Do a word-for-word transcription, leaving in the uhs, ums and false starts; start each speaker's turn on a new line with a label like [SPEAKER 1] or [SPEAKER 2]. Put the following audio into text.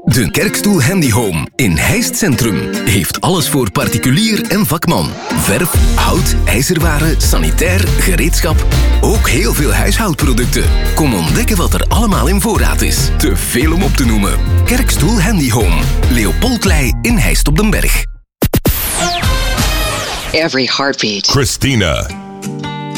[SPEAKER 1] De Kerkstoel Handy Home in Heist Centrum heeft alles voor particulier en vakman. Verf, hout, ijzerwaren, sanitair, gereedschap. Ook heel veel huishoudproducten. Kom ontdekken wat er allemaal in voorraad is. Te veel om op te noemen. Kerkstoel Handy Home. Leopoldlei in Heist op den Berg.
[SPEAKER 2] Every heartbeat.
[SPEAKER 3] Christina.